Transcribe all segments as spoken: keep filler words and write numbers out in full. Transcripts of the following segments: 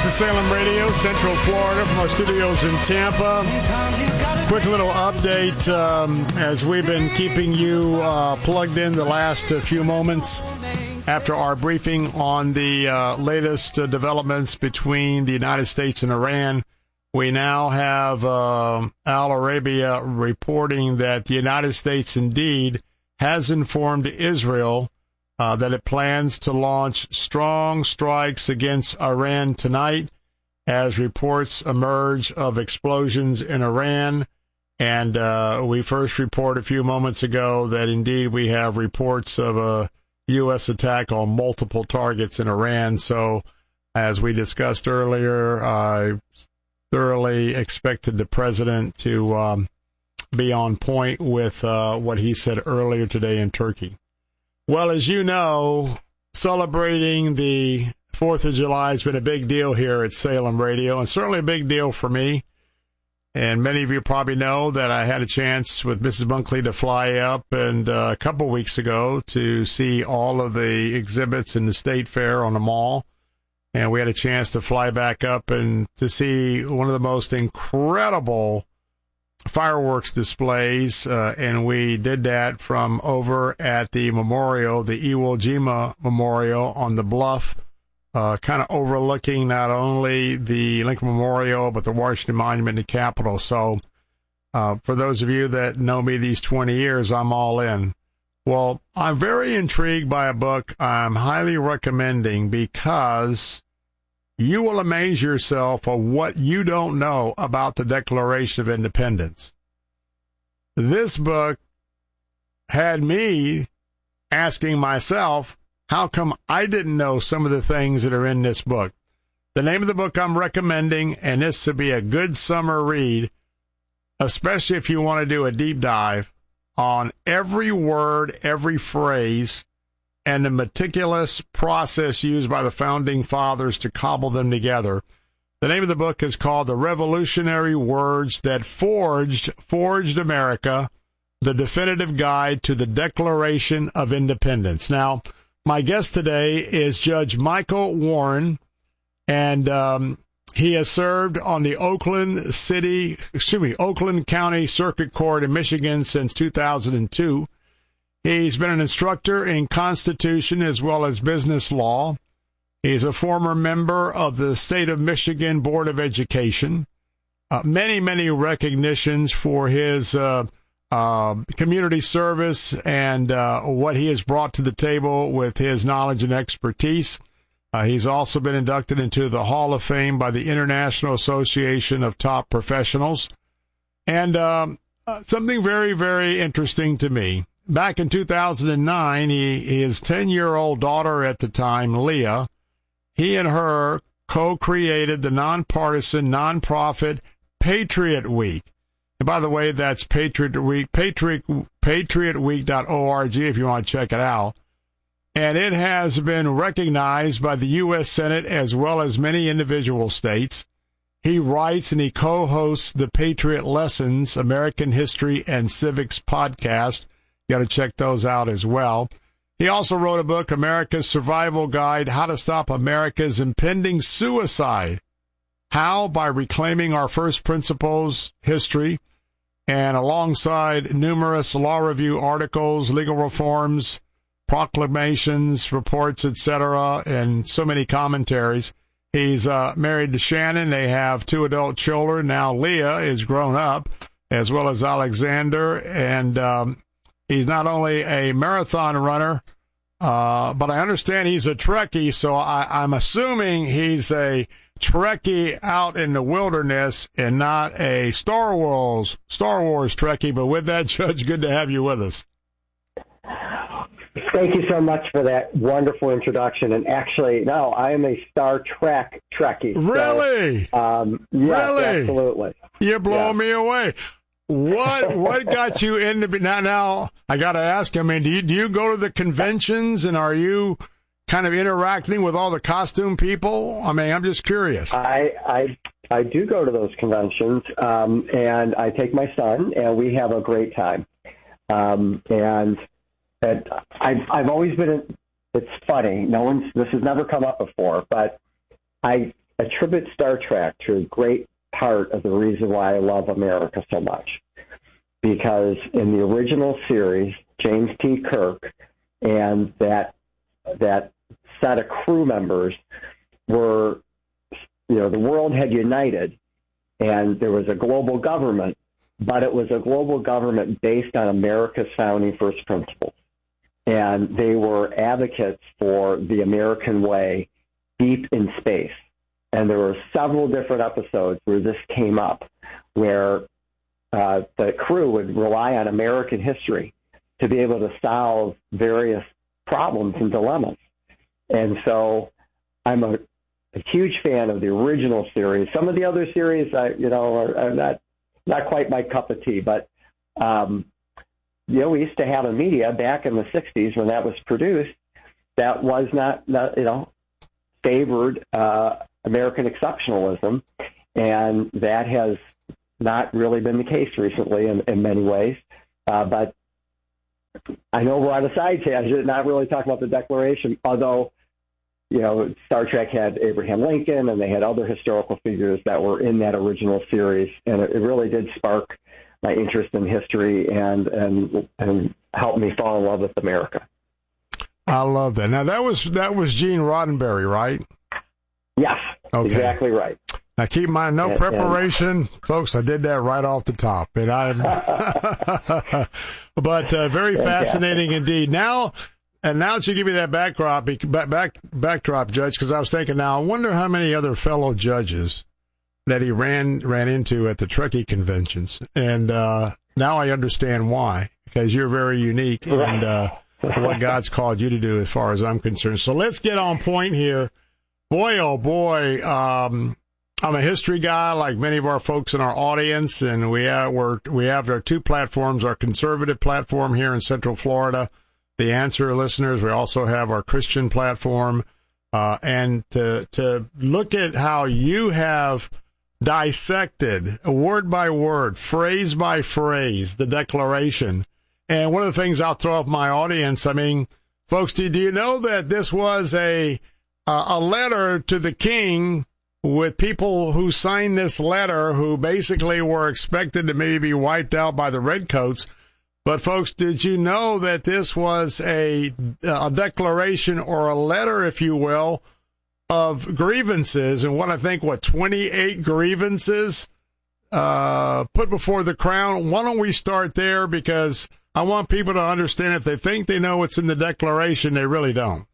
to Salem Radio, Central Florida, from our studios in Tampa. Quick little update um, as we've been keeping you uh, plugged in the last uh, few moments after our briefing on the uh, latest uh, developments between the United States and Iran. We now have uh, Al Arabia reporting that the United States indeed has informed Israel Uh, that it plans to launch strong strikes against Iran tonight as reports emerge of explosions in Iran. And uh, we first reported a few moments ago that indeed we have reports of a U S attack on multiple targets in Iran. So as we discussed earlier, I thoroughly expected the president to um, be on point with uh, what he said earlier today in Turkey. Well, as you know, celebrating the fourth of July has been a big deal here at Salem Radio, and certainly a big deal for me. And many of you probably know that I had a chance with Missus Bunkley to fly up and uh, a couple weeks ago to see all of the exhibits in the State Fair on the mall. And we had a chance to fly back up and to see one of the most incredible fireworks displays, uh, and we did that from over at the memorial, the Iwo Jima Memorial on the bluff, uh, kind of overlooking not only the Lincoln Memorial, but the Washington Monument, the Capitol. So uh, for those of you that know me these twenty years, I'm all in. Well, I'm very intrigued by a book I'm highly recommending because you will amaze yourself of what you don't know about the Declaration of Independence. This book had me asking myself, how come I didn't know some of the things that are in this book? The name of the book I'm recommending, and this would be a good summer read, especially if you want to do a deep dive on every word, every phrase, and the meticulous process used by the Founding Fathers to cobble them together. The name of the book is called The Revolutionary Words That Forged, Forged America, The Definitive Guide to the Declaration of Independence. Now, my guest today is Judge Michael Warren, and um, he has served on the Oakland City, excuse me, Oakland County Circuit Court in Michigan since two thousand two. He's been an instructor in Constitution as well as business law. He's a former member of the State of Michigan Board of Education. Uh, many, many recognitions for his uh, uh, community service and uh, what he has brought to the table with his knowledge and expertise. Uh, he's also been inducted into the Hall of Fame by the International Association of Top Professionals. And um, uh, something very, very interesting to me. Back in two thousand nine, he, his ten-year-old daughter at the time, Leah, he and her co-created the nonpartisan, nonprofit Patriot Week. And by the way, that's Patriot Week, Patriot, patriot week dot org if you want to check it out. And it has been recognized by the U S Senate as well as many individual states. He writes and he co-hosts the Patriot Lessons, American History and Civics podcast. You got to check those out as well. He also wrote a book, America's Survival Guide, How to Stop America's Impending Suicide. How? By reclaiming our first principles history, and alongside numerous law review articles, legal reforms, proclamations, reports, et cetera, and so many commentaries. He's uh, married to Shannon. They have two adult children. Now Leah is grown up, as well as Alexander, and um, he's not only a marathon runner, uh, but I understand he's a Trekkie, so I, I'm assuming he's a Trekkie out in the wilderness and not a Star Wars Star Wars Trekkie. But with that, Judge, good to have you with us. Thank you so much for that wonderful introduction. And actually, no, I am a Star Trek Trekkie. Really? So, um, yes, really? Absolutely. You're blowing yeah. me away. What what got you into now? Now I got to ask. I mean, do you do you go to the conventions and are you kind of interacting with all the costume people? I mean, I'm just curious. I I I do go to those conventions, um, and I take my son, and we have a great time. Um, and and I've I've always been. It's funny. No one's this has never come up before, but I attribute Star Trek to a great part of the reason why I love America so much. Because in the original series, James T. Kirk and that that set of crew members were, you know, the world had united, and there was a global government, but it was a global government based on America's founding first principles. And they were advocates for the American way deep in space. And there were several different episodes where this came up, where uh, the crew would rely on American history to be able to solve various problems and dilemmas. And so I'm a, a huge fan of the original series. Some of the other series, I, you know, are, are not not quite my cup of tea. But um, you know, we used to have a media back in the sixties when that was produced that was not, not you know, favored uh, American exceptionalism, and that has not really been the case recently in, in many ways. Uh, but I know we're on a side tangent, not really talking about the Declaration, although, you know, Star Trek had Abraham Lincoln and they had other historical figures that were in that original series, and it, it really did spark my interest in history and, and, and helped me fall in love with America. I love that. Now, that was that was Gene Roddenberry, right? Yes, okay. Exactly right. Now, keep in mind, no and, preparation. And, Folks, I did that right off the top. And I'm, but uh, very fascinating indeed. Now, and now that you give me that backdrop, back, back, backdrop, Judge, because I was thinking now, I wonder how many other fellow judges that he ran ran into at the Trekkie conventions. And uh, now I understand why, because you're very unique and uh, what God's called you to do as far as I'm concerned. So let's get on point here. Boy, oh boy, um, I'm a history guy like many of our folks in our audience, and we have, we're, we have our two platforms, our conservative platform here in Central Florida, The Answer listeners. We also have our Christian platform, uh, and to, to look at how you have dissected word by word, phrase by phrase, the Declaration. And one of the things I'll throw up my audience, I mean, folks, do, do you know that this was a, uh, a letter to the king with people who signed this letter who basically were expected to maybe be wiped out by the redcoats? But, folks, did you know that this was a, a declaration or a letter, if you will, of grievances, and what I think, what, twenty-eight grievances uh, put before the crown? Why don't we start there? Because I want people to understand if they think they know what's in the Declaration, they really don't.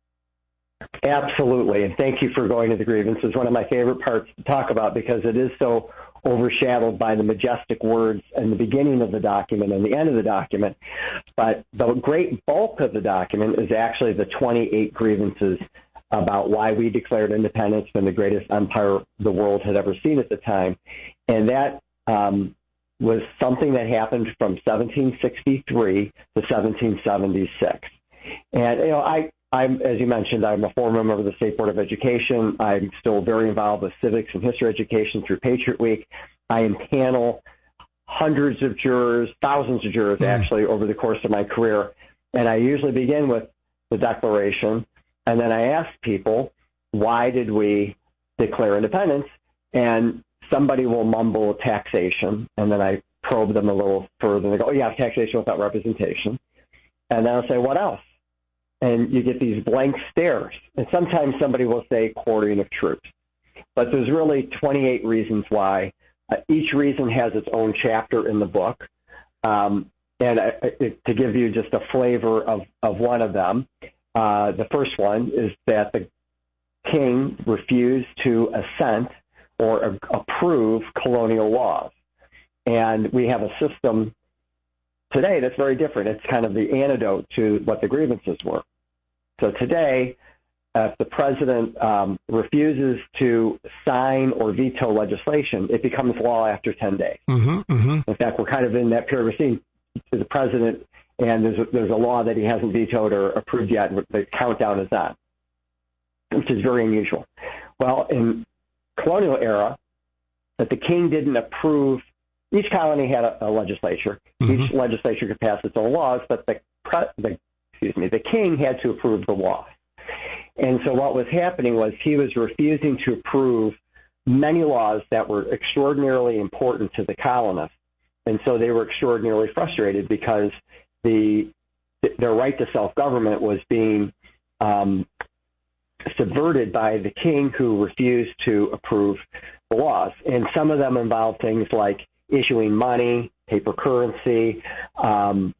Absolutely, and thank you for going to the grievances. One of my favorite parts to talk about, because it is so overshadowed by the majestic words in the beginning of the document and the end of the document. But the great bulk of the document is actually the twenty-eight grievances about why we declared independence from the greatest empire the world had ever seen at the time. And that um, was something that happened from seventeen sixty-three to seventeen seventy-six. And, you know, I, I'm, as you mentioned, I'm a former member of the State Board of Education. I'm still very involved with civics and history education through Patriot Week. I impanel hundreds of jurors, thousands of jurors, mm. actually, over the course of my career. And I usually begin with the Declaration, and then I ask people, why did we declare independence? And somebody will mumble taxation, and then I probe them a little further. They go, oh, yeah, taxation without representation. And then I'll say, what else? And you get these blank stares. And sometimes somebody will say quartering of troops. But there's really twenty-eight reasons why. Uh, each reason has its own chapter in the book. Um, and I, I, to give you just a flavor of, of one of them, uh, the first one is that the king refused to assent or a- approve colonial laws. And we have a system today that's very different. It's kind of the antidote to what the grievances were. So today, if the president um, refuses to sign or veto legislation, it becomes law after ten days. Mm-hmm, mm-hmm. In fact, we're kind of in that period. We're seeing the president, and there's a, there's a law that he hasn't vetoed or approved yet, and the countdown is on, which is very unusual. Well, in colonial era, that the king didn't approve. Each colony had a, a legislature. Mm-hmm. Each legislature could pass its own laws, but the, pre, the excuse me, the king had to approve the law. And so what was happening was he was refusing to approve many laws that were extraordinarily important to the colonists. And so they were extraordinarily frustrated because the their right to self-government was being um, subverted by the king, who refused to approve the laws. And some of them involved things like issuing money, paper currency, um,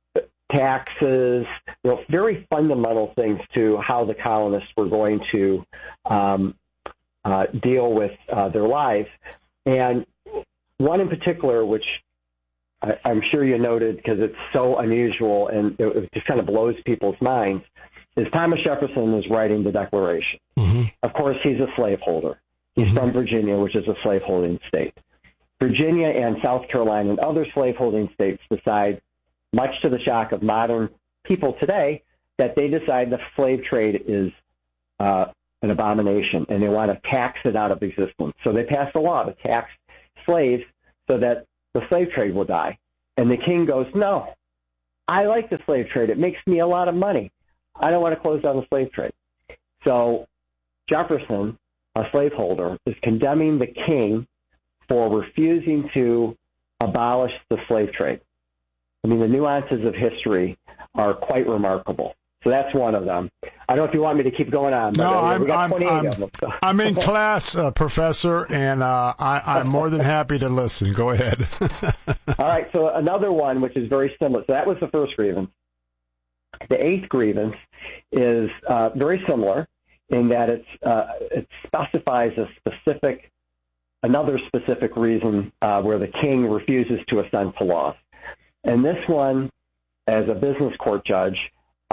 taxes, you know, very fundamental things to how the colonists were going to um, uh, deal with uh, their lives. And one in particular, which I, I'm sure you noted because it's so unusual and it, it just kind of blows people's minds, is Thomas Jefferson is writing the Declaration. Mm-hmm. Of course, he's a slaveholder. He's mm-hmm. from Virginia, which is a slaveholding state. Virginia and South Carolina and other slaveholding states decide, much to the shock of modern people today, that they decide the slave trade is uh, an abomination and they want to tax it out of existence. So they pass a law to tax slaves so that the slave trade will die. And the king goes, no, I like the slave trade. It makes me a lot of money. I don't want to close down the slave trade. So Jefferson, a slaveholder, is condemning the king for refusing to abolish the slave trade. I mean, the nuances of history are quite remarkable. So that's one of them. I don't know if you want me to keep going on. But no, uh, I'm, I'm, I'm, them, so. I'm in class, uh, Professor, and uh, I, I'm more than happy to listen. Go ahead. All right, so another one, which is very similar. So that was the first grievance. The eighth grievance is uh, very similar in that it's, uh, it specifies a specific, another specific reason uh, where the king refuses to assent to laws. And this one, as a business court judge,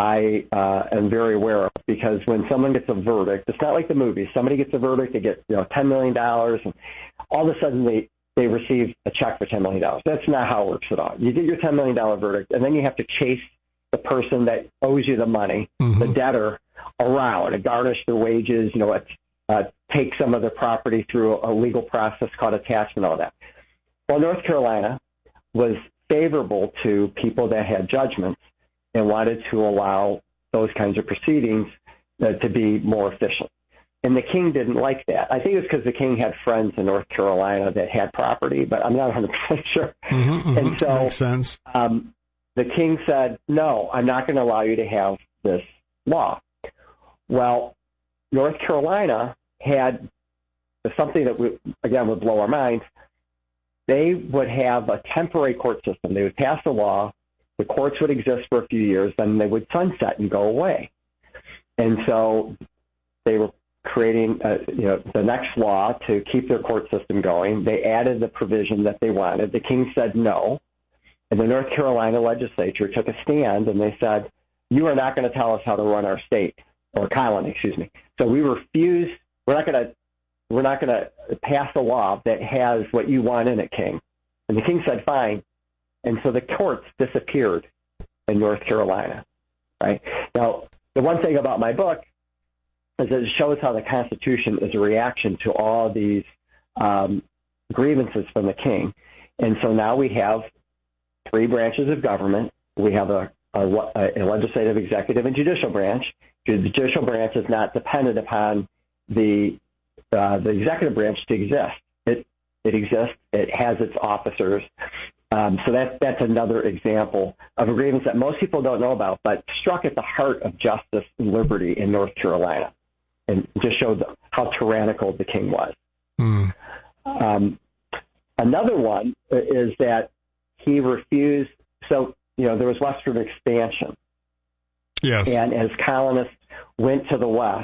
I uh, am very aware of, because when someone gets a verdict, it's not like the movies. Somebody gets a verdict, they get you know ten million dollars, and all of a sudden they, they receive a check for ten million dollars. That's not how it works at all. You get your ten million dollars verdict, and then you have to chase the person that owes you the money, mm-hmm. the debtor, around and garnish their wages, you know, uh, take some of their property through a legal process called attachment, all that. Well, North Carolina was favorable to people that had judgments and wanted to allow those kinds of proceedings uh, to be more efficient. And the king didn't like that. I think it's because the king had friends in North Carolina that had property, but I'm not one hundred percent sure. Mm-hmm, mm-hmm. And so Makes sense. Um, the king said, no, I'm not going to allow you to have this law. Well, North Carolina had something that, would, again, would blow our minds. They would have a temporary court system. They would pass a law. The courts would exist for a few years, then they would sunset and go away. And so they were creating uh, you know, the next law to keep their court system going. They added the provision that they wanted. The king said no. And the North Carolina legislature took a stand, and they said, you are not going to tell us how to run our state, or colony, excuse me. So we refuse, we're not going to we're not going to pass a law that has what you want in it, king. And the king said, fine. And so the courts disappeared in North Carolina, right? Now, the one thing about my book is that it shows how the Constitution is a reaction to all these um, grievances from the king. And so now we have three branches of government. We have a, a, a legislative, executive, and judicial branch. The judicial branch is not dependent upon the uh, the executive branch to exist. It it exists. It has its officers. Um, so that, that's another example of a grievance that most people don't know about, but struck at the heart of justice and liberty in North Carolina, and just showed how tyrannical the king was. Mm. Um, another one is that he refused. So, you know, there was westward expansion. Yes. And as colonists went to the west,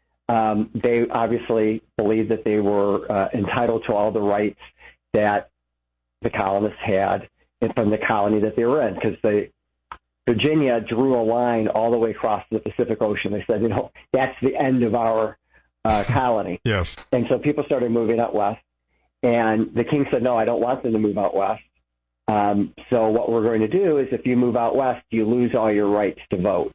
um, they obviously believed that they were uh, entitled to all the rights that the colonists had from the colony that they were in, because they Virginia drew a line all the way across the Pacific Ocean. They said, you know, that's the end of our uh, colony. Yes. And so people started moving out west, and the king said, no, I don't want them to move out west. Um, so what we're going to do is, if you move out west, you lose all your rights to vote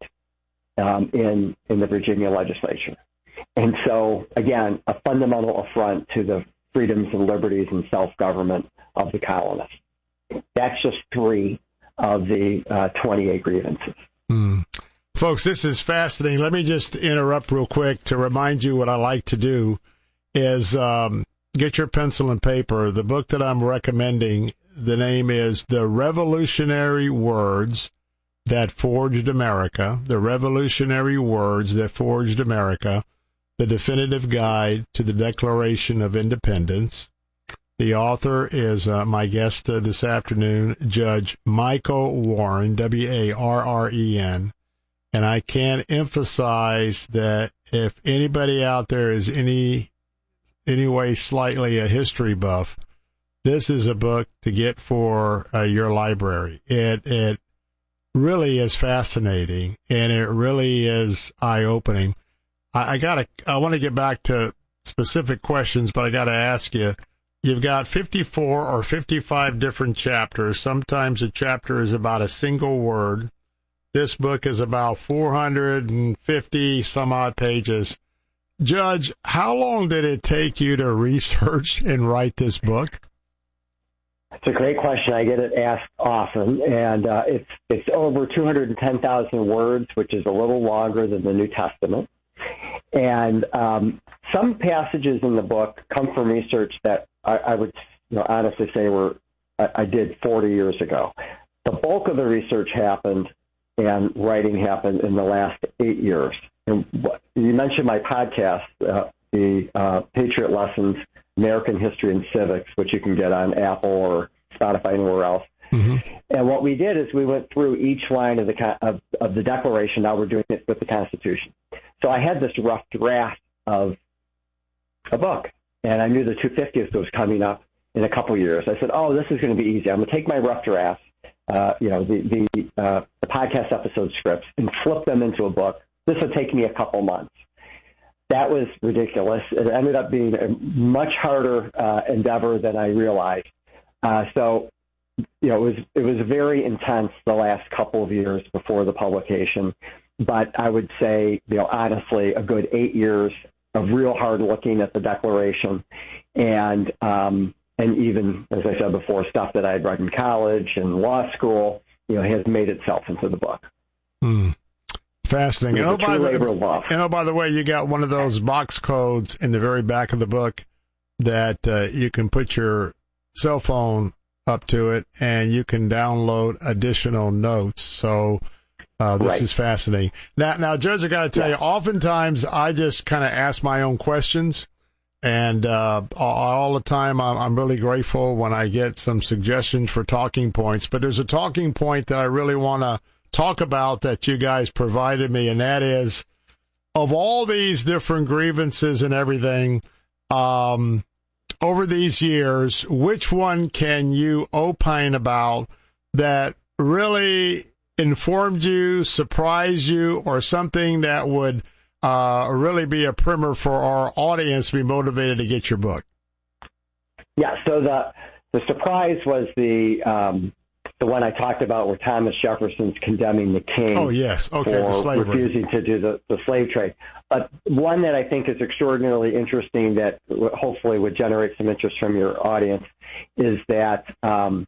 um, in in the Virginia legislature. And so, again, a fundamental affront to the freedoms and liberties and self-government of the colonists. That's just three of the uh, twenty-eight grievances. Mm. Folks, this is fascinating. Let me just interrupt real quick to remind you what I like to do is um, get your pencil and paper. The book that I'm recommending, the name is The Revolutionary Words That Forged America. The Revolutionary Words That Forged America. The Definitive Guide to the Declaration of Independence. The author is uh, my guest uh, this afternoon, Judge Michael Warren, W A R R E N. And I can't emphasize that if anybody out there is any any way slightly a history buff, this is a book to get for uh, your library. It it really is fascinating, and it really is eye-opening. I, I gotta I want to get back to specific questions, but I got to ask you. You've got fifty-four or fifty-five different chapters. Sometimes a chapter is about a single word. This book is about four hundred fifty some odd pages. Judge, how long did it take you to research and write this book? It's a great question. I get it asked often, and uh, it's it's over two hundred ten thousand words, which is a little longer than the New Testament. And um, some passages in the book come from research that I, I would you know, honestly say were I, I did forty years ago. The bulk of the research happened and writing happened in the last eight years. And what, you mentioned my podcast, uh, the uh, Patriot Lessons, American History and Civics, which you can get on Apple or Spotify, anywhere else. Mm-hmm. And what we did is we went through each line of the of, of the Declaration. Now we're doing it with the Constitution. So I had this rough draft of a book, and I knew the two hundred fiftieth was coming up in a couple years. I said, oh, this is going to be easy. I'm going to take my rough drafts, uh, you know, the the, uh, the podcast episode scripts, and flip them into a book. This would take me a couple months. That was ridiculous. It ended up being a much harder uh, endeavor than I realized. Uh, so, you know, it was it was very intense the last couple of years before the publication. But I would say, you know, honestly, a good eight years of real hard looking at the Declaration, and um, and even, as I said before, stuff that I had read in college and law school, you know, has made itself into the book. Mm. Fascinating. And oh, by the, and oh, by the way, you got one of those box codes in the very back of the book that uh, you can put your cell phone up to it, and you can download additional notes. So uh, this right. is fascinating. Now, now, Judge, I got to tell yeah. you, oftentimes I just kind of ask my own questions, and uh, all the time I'm, I'm really grateful when I get some suggestions for talking points. But there's a talking point that I really want to talk about that you guys provided me, and that is, of all these different grievances and everything, um, over these years, which one can you opine about that really informed you, surprised you, or something that would uh, really be a primer for our audience to be motivated to get your book? Yeah, so the the surprise was the um, the one I talked about where Thomas Jefferson's condemning the king oh, yes. okay, for refusing to do the, the slave trade. But one that I think is extraordinarily interesting that hopefully would generate some interest from your audience is that um,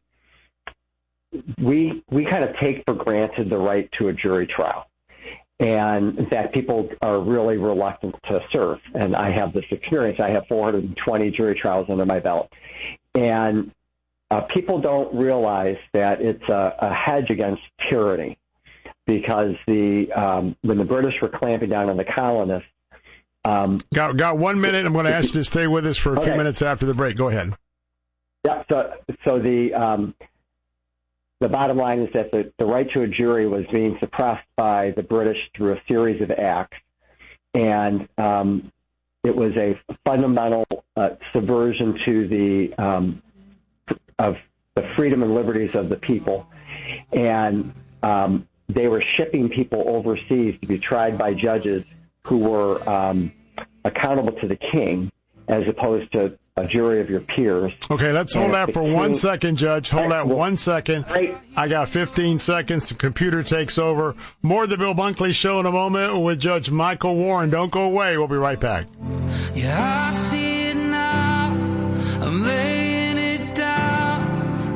we we kind of take for granted the right to a jury trial. And, in fact, people are really reluctant to serve. And I have this experience. I have four hundred twenty jury trials under my belt. And uh, people don't realize that it's a, a hedge against tyranny, because the um, when the British were clamping down on the colonists. Um, got, got one minute. I'm going to ask you to stay with us for a okay. few minutes after the break. Go ahead. Yeah, so, so the... Um, The bottom line is that the, the right to a jury was being suppressed by the British through a series of acts, and um, it was a fundamental uh, subversion to the um, of the freedom and liberties of the people, and um, they were shipping people overseas to be tried by judges who were um, accountable to the king, as opposed to a jury of your peers. Okay, let's hold that for one second, Judge. Hold that one second. Great. I got fifteen seconds. The computer takes over. More of the Bill Bunkley Show in a moment with Judge Michael Warren. Don't go away. We'll be right back. Yeah, I see it now. I'm laying it down. Bill Bunkley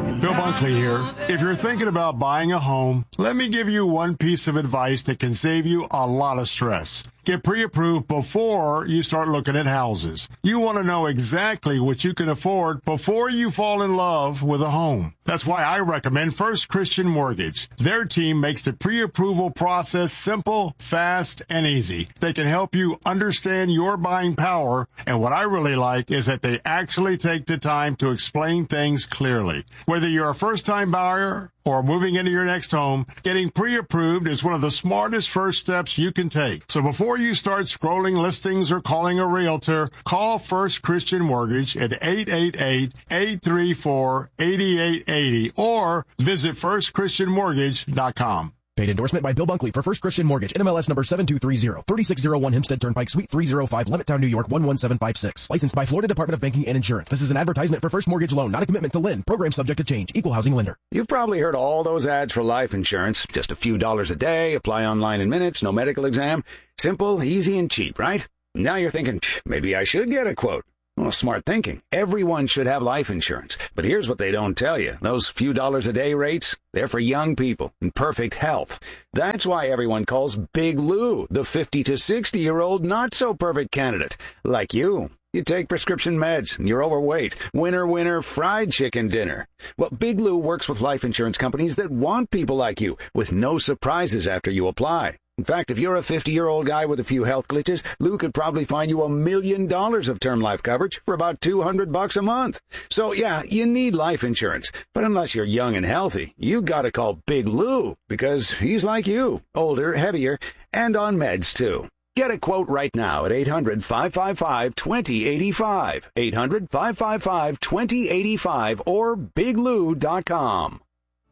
Bunkley here. If you're thinking about buying a home, let me give you one piece of advice that can save you a lot of stress. Get pre-approved before you start looking at houses. You want to know exactly what you can afford before you fall in love with a home. That's why I recommend First Christian Mortgage. Their team makes the pre-approval process simple, fast, and easy. They can help you understand your buying power, and what I really like is that they actually take the time to explain things clearly. Whether you're a first-time buyer or moving into your next home, getting pre-approved is one of the smartest first steps you can take. So before you start scrolling listings or calling a realtor, call First Christian Mortgage at eight eight eight, eight three four, eight eight eight zero or visit first christian mortgage dot com. Paid endorsement by Bill Bunkley for First Christian Mortgage, N M L S number seven two three zero, thirty-six oh one Hempstead Turnpike, Suite three oh five, Levittown, New York, one one seven five six. Licensed by Florida Department of Banking and Insurance. This is an advertisement for First Mortgage Loan, not a commitment to lend. Program subject to change. Equal housing lender. You've probably heard all those ads for life insurance. Just a few dollars a day, apply online in minutes, no medical exam. Simple, easy, and cheap, right? Now you're thinking, maybe I should get a quote. Well, smart thinking. Everyone should have life insurance. But here's what they don't tell you. Those few dollars a day rates, they're for young people in perfect health. That's why everyone calls Big Lou the fifty to sixty-year-old not-so-perfect candidate, like you. You take prescription meds, and you're overweight. Winner, winner, fried chicken dinner. Well, Big Lou works with life insurance companies that want people like you, with no surprises after you apply. In fact, if you're a fifty-year-old guy with a few health glitches, Lou could probably find you a million dollars of term life coverage for about two hundred bucks a month. So, yeah, you need life insurance. But unless you're young and healthy, you gotta call Big Lou, because he's like you, older, heavier, and on meds, too. Get a quote right now at eight hundred, five five five, two oh eight five, eight hundred, five five five, two oh eight five, or big lou dot com.